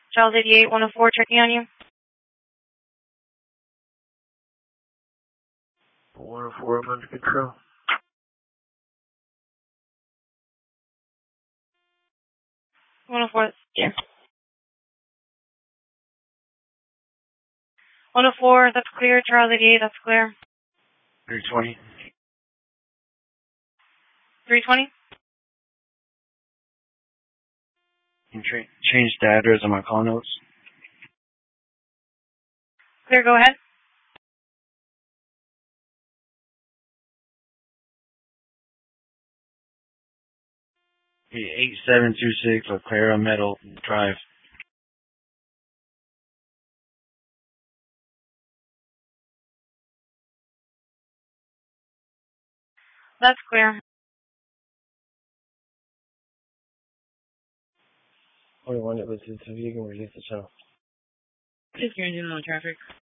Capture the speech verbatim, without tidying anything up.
Charles eighty-eight, one oh four, checking on you. one oh four, I'm under control. one oh four, yeah. one oh four, that's clear. Charles eighty-eight, that's clear. three twenty. three twenty? Can you tra- change the address on my call notes? Clear, go ahead. eight seven two six of Clara Meadow Drive. That's clear. twenty-one, it was, if you can release the channel. Just hearing no traffic.